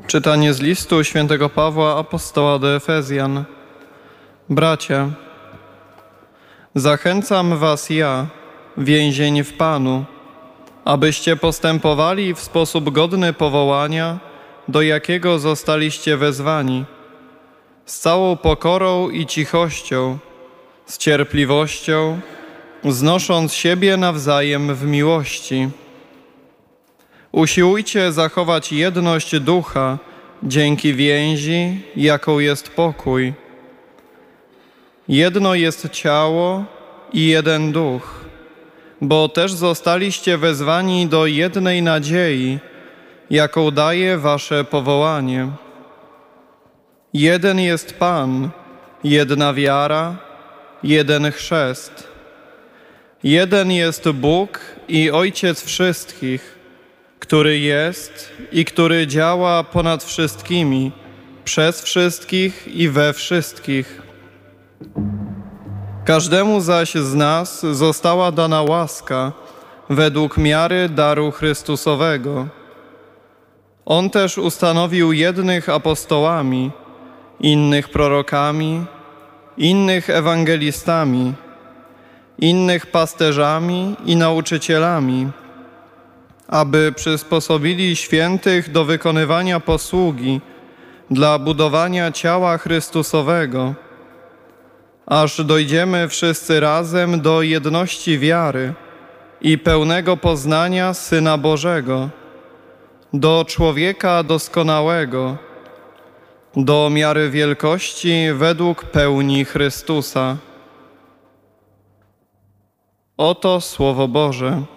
Czytanie z listu świętego Pawła apostoła do Efezjan. Bracia, zachęcam was ja, więzień w Panu, abyście postępowali w sposób godny powołania, do jakiego zostaliście wezwani, z całą pokorą i cichością, z cierpliwością, znosząc siebie nawzajem w miłości. Usiłujcie zachować jedność ducha dzięki więzi, jaką jest pokój. Jedno jest ciało i jeden duch, bo też zostaliście wezwani do jednej nadziei, jaką daje wasze powołanie. Jeden jest Pan, jedna wiara, jeden chrzest. Jeden jest Bóg i Ojciec wszystkich, który jest i który działa ponad wszystkimi, przez wszystkich i we wszystkich. Każdemu zaś z nas została dana łaska według miary daru Chrystusowego. On też ustanowił jednych apostołami, innych prorokami, innych ewangelistami, innych pasterzami i nauczycielami, aby przysposobili świętych do wykonywania posługi dla budowania ciała Chrystusowego, aż dojdziemy wszyscy razem do jedności wiary i pełnego poznania Syna Bożego, do człowieka doskonałego, do miary wielkości według pełni Chrystusa. Oto Słowo Boże.